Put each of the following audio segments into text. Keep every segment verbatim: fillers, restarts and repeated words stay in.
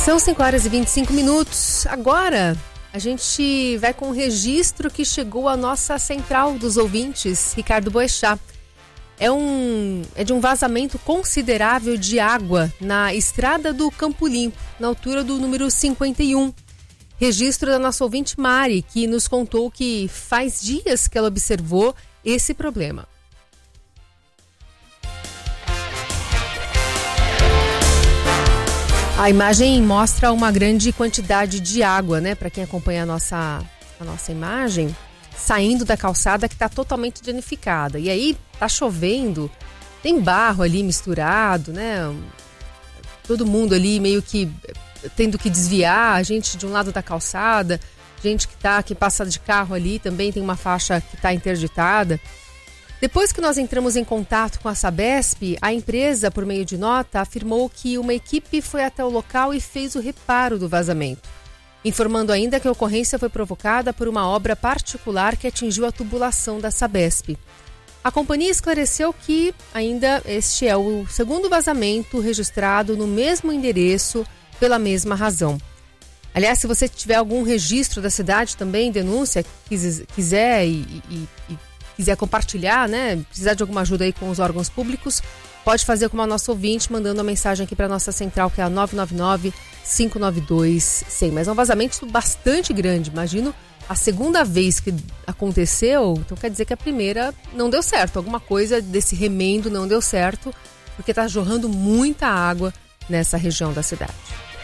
São cinco horas e vinte e cinco minutos. Agora a gente vai com um registro que chegou à nossa central dos ouvintes, Ricardo Boechat. É, um, é de um vazamento considerável de água na estrada do Campo Limpo, na altura do número cinquenta e um. Registro da nossa ouvinte Mari, que nos contou que faz dias que ela observou esse problema. A imagem mostra uma grande quantidade de água, né? Para quem acompanha a nossa, a nossa imagem, saindo da calçada que está totalmente danificada. E aí tá chovendo, tem barro ali misturado, né? Todo mundo ali meio que tendo que desviar, a gente de um lado da calçada, gente que tá, que passa de carro ali, também tem uma faixa que está interditada. Depois que nós entramos em contato com a Sabesp, a empresa, por meio de nota, afirmou que uma equipe foi até o local e fez o reparo do vazamento, informando ainda que a ocorrência foi provocada por uma obra particular que atingiu a tubulação da Sabesp. A companhia esclareceu que ainda este é o segundo vazamento registrado no mesmo endereço pela mesma razão. Aliás, se você tiver algum registro da cidade também, denúncia, quiser e, e, e quiser compartilhar, né, precisar de alguma ajuda aí com os órgãos públicos, pode fazer como a nossa ouvinte, mandando uma mensagem aqui para a nossa central, que é a nove nove nove, cinco nove dois, cem. Mas é um vazamento bastante grande, imagino a segunda vez que aconteceu, então quer dizer que a primeira não deu certo, alguma coisa desse remendo não deu certo, porque está jorrando muita água nessa região da cidade.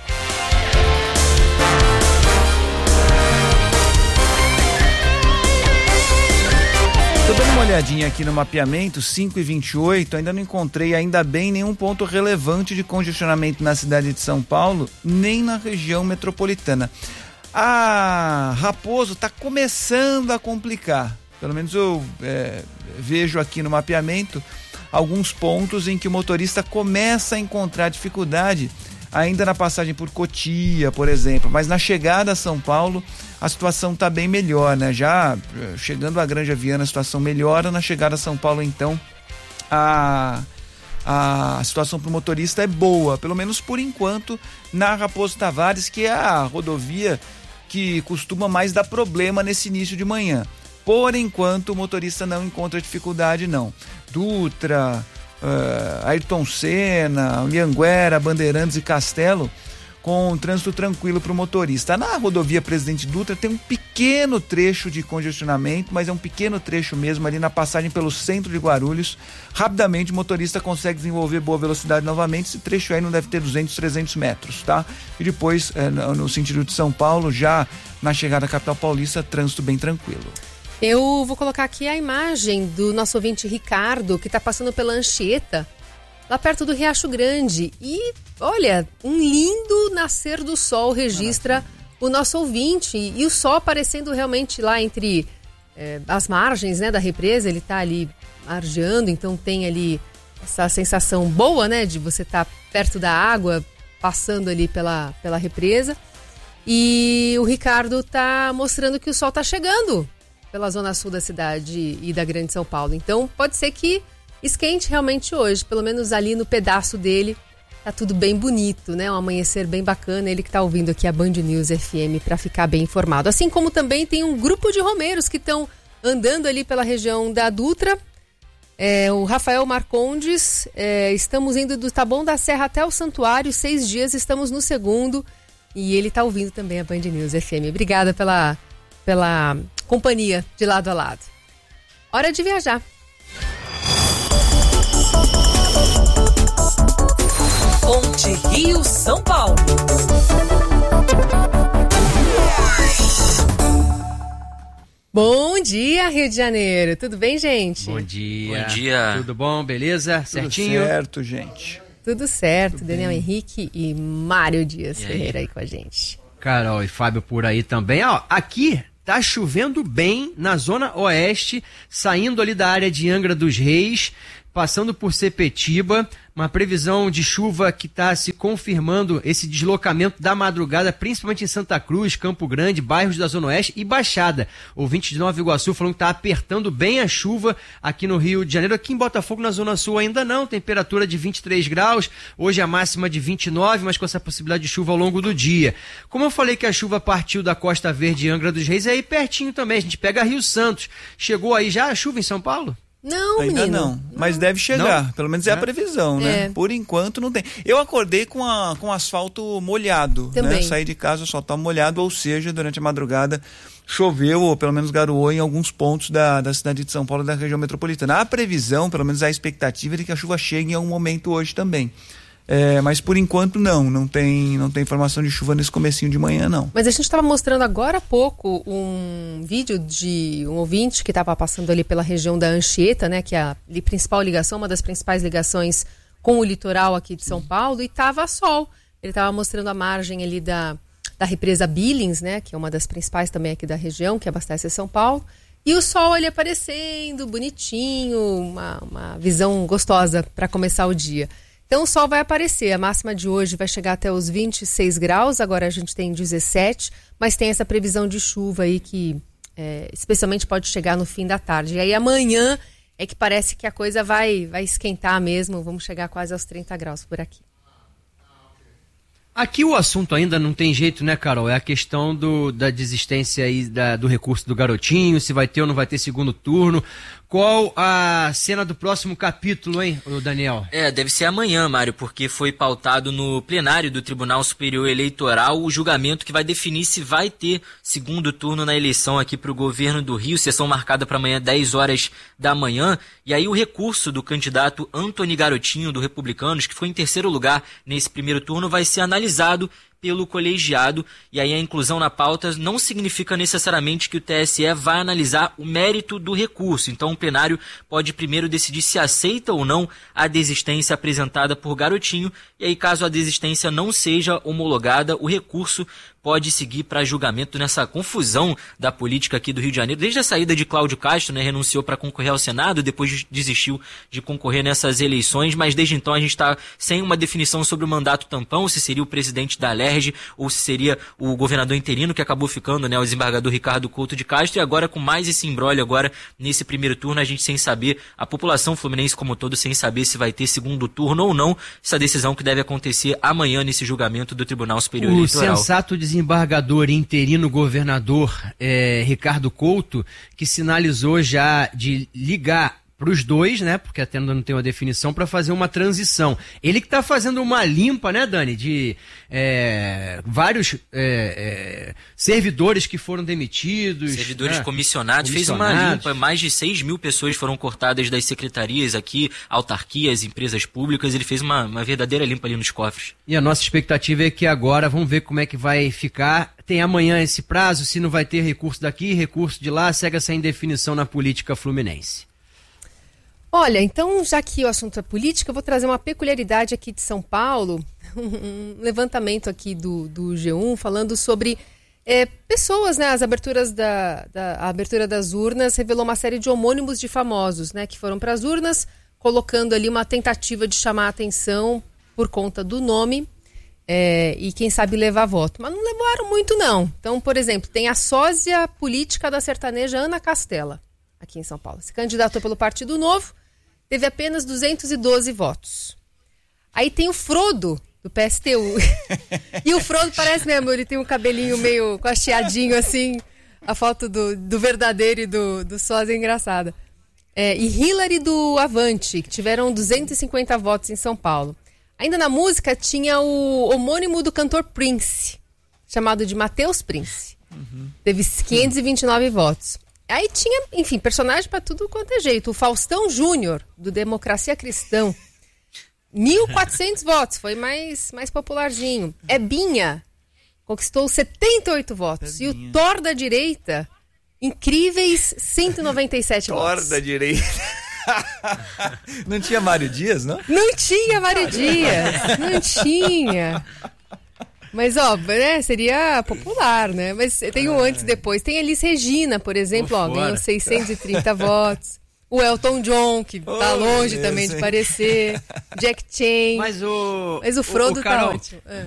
Estou dando uma olhadinha aqui no mapeamento, cinco e vinte e oito, ainda não encontrei, ainda bem, nenhum ponto relevante de congestionamento na cidade de São Paulo, nem na região metropolitana. A Raposo está começando a complicar, pelo menos eu é, vejo aqui no mapeamento alguns pontos em que o motorista começa a encontrar dificuldade, ainda na passagem por Cotia, por exemplo, mas na chegada a São Paulo a situação está bem melhor, né? Já chegando a Granja Viana a situação melhora, na chegada a São Paulo então a, a situação para o motorista é boa, pelo menos por enquanto, na Raposo Tavares, que é a rodovia que costuma mais dar problema nesse início de manhã. Por enquanto o motorista não encontra dificuldade não. Dutra, uh, Ayrton Senna, Anhanguera, Bandeirantes e Castelo, com um trânsito tranquilo para o motorista. Na rodovia Presidente Dutra tem um pequeno trecho de congestionamento, mas é um pequeno trecho mesmo ali na passagem pelo centro de Guarulhos. Rapidamente o motorista consegue desenvolver boa velocidade novamente. Esse trecho aí não deve ter duzentos, trezentos metros, tá? E depois, é, no sentido de São Paulo, já na chegada à capital paulista, trânsito bem tranquilo. Eu vou colocar aqui a imagem do nosso ouvinte Ricardo, que está passando pela Anchieta, lá perto do Riacho Grande. E, olha, um lindo nascer do sol registra Maravilha. O nosso ouvinte. E o sol aparecendo realmente lá entre é, as margens, né, da represa. Ele está ali argeando, então tem ali essa sensação boa, né, de você estar tá perto da água, passando ali pela, pela represa. E o Ricardo está mostrando que o sol está chegando pela zona sul da cidade e da Grande São Paulo. Então, pode ser que esquente realmente hoje, pelo menos ali no pedaço dele, tá tudo bem bonito, né? Um amanhecer bem bacana, ele que tá ouvindo aqui a Band News F M para ficar bem informado. Assim como também tem um grupo de romeiros que estão andando ali pela região da Dutra, é, o Rafael Marcondes, é, estamos indo do Taboão da Serra até o Santuário, seis dias, estamos no segundo, e ele tá ouvindo também a Band News F M. Obrigada pela, pela companhia de lado a lado. Hora de viajar. Ponte Rio São Paulo. Bom dia, Rio de Janeiro. Tudo bem, gente? Bom dia. Bom dia. Tudo bom? Beleza? Tudo Certinho? certo, gente. Tudo certo. Tudo Daniel bem. Henrique e Mário Dias E Ferreira aí? aí com a gente. Carol e Fábio por aí também. Ó, aqui tá chovendo bem na zona oeste, saindo ali da área de Angra dos Reis, passando por Sepetiba, uma previsão de chuva que está se confirmando, esse deslocamento da madrugada, principalmente em Santa Cruz, Campo Grande, bairros da Zona Oeste e Baixada. Ouvinte de Nova Iguaçu falando que está apertando bem a chuva aqui no Rio de Janeiro. Aqui em Botafogo, na Zona Sul, ainda não, temperatura de vinte e três graus, hoje a máxima de vinte e nove, mas com essa possibilidade de chuva ao longo do dia. Como eu falei que a chuva partiu da Costa Verde e Angra dos Reis, é aí pertinho também, a gente pega Rio Santos. Chegou aí já a chuva em São Paulo? Não, ainda menino. não, mas não. Deve chegar, não? Pelo menos é, é a previsão, né? É. Por enquanto não tem. Eu acordei com, a, com asfalto molhado, também. Né? Saí de casa, o asfalto tá molhado, ou seja, durante a madrugada choveu, ou pelo menos garoou em alguns pontos da, da cidade de São Paulo, da região metropolitana. A previsão, pelo menos a expectativa é de que a chuva chegue em algum momento hoje também. É, mas por enquanto não, não tem, não tem informação de chuva nesse comecinho de manhã, não. Mas a gente estava mostrando agora há pouco um vídeo de um ouvinte que estava passando ali pela região da Anchieta, né, que é a principal ligação, uma das principais ligações com o litoral aqui de São Paulo, e estava sol. Ele estava mostrando a margem ali da, da represa Billings, né, que é uma das principais também aqui da região, que abastece São Paulo, e o sol ali aparecendo, bonitinho, uma, uma visão gostosa para começar o dia. Então o sol vai aparecer, a máxima de hoje vai chegar até os vinte e seis graus, agora a gente tem dezessete, mas tem essa previsão de chuva aí que é, especialmente pode chegar no fim da tarde. E aí amanhã é que parece que a coisa vai, vai esquentar mesmo, vamos chegar quase aos trinta graus por aqui. Aqui o assunto ainda não tem jeito, né, Carol? É a questão do, da desistência aí da, do recurso do Garotinho, se vai ter ou não vai ter segundo turno. Qual a cena do próximo capítulo, hein, Daniel? É, deve ser amanhã, Mário, porque foi pautado no plenário do Tribunal Superior Eleitoral o julgamento que vai definir se vai ter segundo turno na eleição aqui para o governo do Rio, sessão marcada para amanhã, dez horas da manhã. E aí o recurso do candidato Antony Garotinho, do Republicanos, que foi em terceiro lugar nesse primeiro turno, vai ser analisado pelo colegiado, e aí a inclusão na pauta não significa necessariamente que o T S E vai analisar o mérito do recurso. Então o plenário pode primeiro decidir se aceita ou não a desistência apresentada por Garotinho, e aí caso a desistência não seja homologada, o recurso pode seguir para julgamento nessa confusão da política aqui do Rio de Janeiro. Desde a saída de Cláudio Castro, né, renunciou para concorrer ao Senado, depois desistiu de concorrer nessas eleições, mas desde então a gente está sem uma definição sobre o mandato tampão, se seria o presidente da Alerj ou se seria o governador interino, que acabou ficando, né, o desembargador Ricardo Couto de Castro, e agora com mais esse imbróglio agora nesse primeiro turno, a gente sem saber, a população fluminense como um todo sem saber se vai ter segundo turno ou não, essa decisão que deve acontecer amanhã nesse julgamento do Tribunal Superior o Eleitoral. O sensato desembargador interino governador é, Ricardo Couto, que sinalizou já de ligar para os dois, né, porque até ainda não tem uma definição, para fazer uma transição. Ele que está fazendo uma limpa, né, Dani, de é, vários é, é, servidores que foram demitidos. Servidores né? comissionados, comissionados. Fez uma limpa, mais de seis mil pessoas foram cortadas das secretarias aqui, autarquias, empresas públicas, ele fez uma, uma verdadeira limpa ali nos cofres. E a nossa expectativa é que agora, vamos ver como é que vai ficar, tem amanhã esse prazo, se não vai ter recurso daqui, recurso de lá, segue essa indefinição na política fluminense. Olha, então, já que o assunto é política, eu vou trazer uma peculiaridade aqui de São Paulo, um levantamento aqui do, do G um, falando sobre é, pessoas, né, as aberturas da, da, a abertura das urnas revelou uma série de homônimos de famosos, né, que foram para as urnas, colocando ali uma tentativa de chamar a atenção por conta do nome é, e, quem sabe, levar voto. Mas não levaram muito, não. Então, por exemplo, tem a sósia política da sertaneja Ana Castela, aqui em São Paulo. Se candidatou pelo Partido Novo, teve apenas duzentos e doze votos. Aí tem o Frodo, do P S T U. E o Frodo parece mesmo, ele tem um cabelinho meio cacheadinho assim, a foto do, do verdadeiro e do, do sósia é engraçada. É, e Hillary do Avante, que tiveram duzentos e cinquenta votos em São Paulo. Ainda na música tinha o homônimo do cantor Prince, chamado de Matheus Prince. Uhum. Teve quinhentos e vinte e nove votos. Aí tinha, enfim, personagem para tudo quanto é jeito. O Faustão Júnior, do Democracia Cristã, mil e quatrocentos votos, foi mais, mais popularzinho. Ebinha conquistou setenta e oito votos. Ebinha. E o Thor da direita, incríveis cento e noventa e sete Thor votos. Thor da direita. Não tinha Mário Dias, não? Não tinha Mário Dias, não tinha. Mas, ó, né, seria popular, né? Mas tem o antes e depois. Tem Elis Regina, por exemplo, ó, ganhou seiscentos e trinta votos. O Elton John, que tá Oh, longe Deus, também de hein? parecer. Jack Chan. Mas o. Mas o Frodo o, o Carol, tá ótimo. É.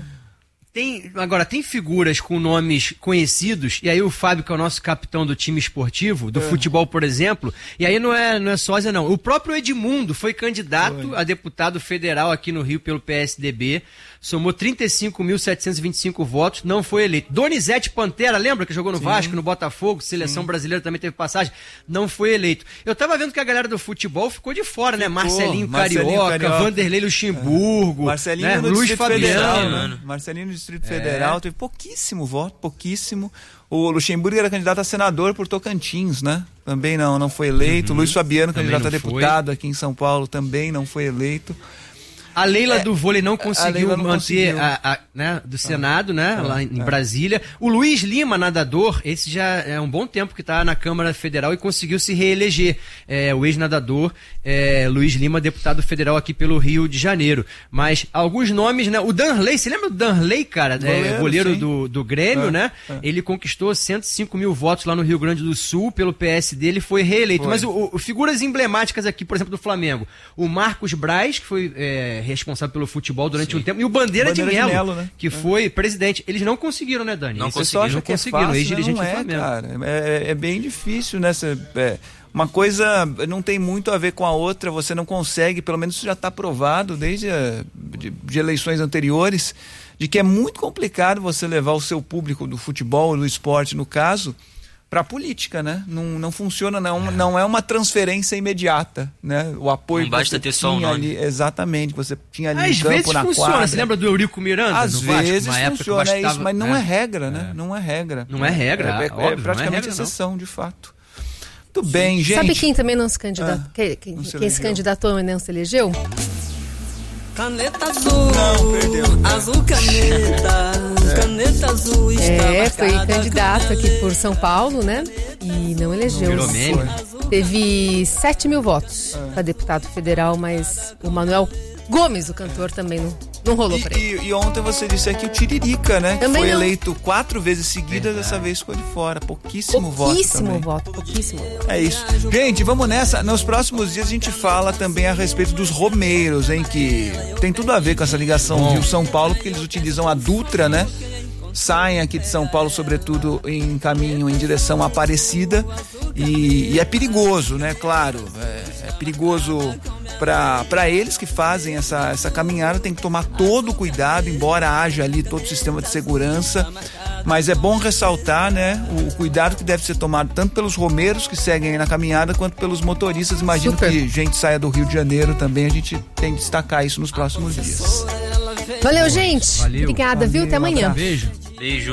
Tem, agora, tem figuras com nomes conhecidos, e aí o Fábio, que é o nosso capitão do time esportivo, do é. futebol, por exemplo, e aí não é, não é sósia, não. O próprio Edmundo foi candidato foi. a deputado federal aqui no Rio pelo P S D B, somou trinta e cinco mil setecentos e vinte e cinco votos, não foi eleito. Donizete Pantera, lembra que jogou no Sim. Vasco, no Botafogo, seleção Sim. brasileira também teve passagem, não foi eleito. Eu tava vendo que a galera do futebol ficou de fora, ficou. né? Marcelinho, Marcelinho Carioca, Carioca, Vanderlei Luxemburgo, é. Marcelinho né? no Luiz Distrito Fabiano. Federal, né? Marcelinho no Distrito é. Federal, teve pouquíssimo voto, pouquíssimo. O Luxemburgo era candidato a senador por Tocantins, né? Também não, não foi eleito. Uhum. Luiz Fabiano, candidato a deputado foi. aqui em São Paulo, também não foi eleito. A Leila é, do vôlei não conseguiu não manter conseguiu. A, a, né, do Senado, ah, né, ah, lá em ah. Brasília. O Luiz Lima, nadador, esse já é um bom tempo que está na Câmara Federal e conseguiu se reeleger. É, o ex-nadador é, Luiz Lima, deputado federal aqui pelo Rio de Janeiro. Mas alguns nomes, né? O Danley, você lembra do Danley, cara? Goleiro, é, goleiro do, do Grêmio, ah, né? Ah. Ele conquistou cento e cinco mil votos lá no Rio Grande do Sul pelo P S D, ele foi reeleito. Foi. Mas o, o, figuras emblemáticas aqui, por exemplo, do Flamengo. O Marcos Braz, que foi é, responsável pelo futebol durante Sim. um tempo, e o Bandeira, Bandeira de Melo, de Melo né? que é. foi presidente. Eles não conseguiram, né, Dani? Não Isso conseguiram. Não que conseguiram, é fácil, ex-dirigente não é, do Flamengo. Cara. É, é bem difícil, né? Cê, é, uma coisa não tem muito a ver com a outra, você não consegue, pelo menos isso já está provado desde a, de, de eleições anteriores, de que é muito complicado você levar o seu público do futebol, do esporte, no caso, para a política, né? Não, não funciona, não, é. não é uma transferência imediata, né? O apoio não basta que você ter só um nome. Ali, exatamente, você tinha ali Às em campo, vezes na funciona, quadra. você lembra do Eurico Miranda? Às no Vasco, vezes uma funciona, é isso, mas não é, é regra, é. né? Não é regra. Não é regra, é, é, é, óbvio, é praticamente não é regra, exceção, de fato. Muito bem, gente. Sabe quem também não se candidatou? Ah, quem quem, não se quem se candidatou e não se elegeu? Caneta azul, não, perdeu. Azul caneta, é. caneta azul está É, foi marcada, candidato aqui por São Paulo, né? E não elegeu. Não virou Teve sete mil votos é. para deputado federal, mas o Manuel Gomes, o cantor, também não, não rolou e, para ele. E, e ontem você disse aqui o Tiririca, né? Também que foi não. eleito quatro vezes seguidas, dessa vez ficou de fora. Pouquíssimo, pouquíssimo voto. voto. Pouquíssimo voto, pouquíssimo. É isso. Gente, vamos nessa. Nos próximos dias a gente fala também a respeito dos Romeiros, hein? Que tem tudo a ver com essa ligação Rio-São Paulo, porque eles utilizam a Dutra, né? Saem aqui de São Paulo, sobretudo em caminho em direção à Aparecida, e, e é perigoso, né? Claro, é, é perigoso para eles que fazem essa, essa caminhada, tem que tomar todo o cuidado, embora haja ali todo o sistema de segurança, mas é bom ressaltar, né, o cuidado que deve ser tomado tanto pelos romeiros que seguem aí na caminhada, quanto pelos motoristas. Imagino Super. que gente saia do Rio de Janeiro também, a gente tem que destacar isso nos próximos dias. Valeu, gente. Valeu. Obrigada, Valeu, viu? Até amanhã. Um beijo. Beijo.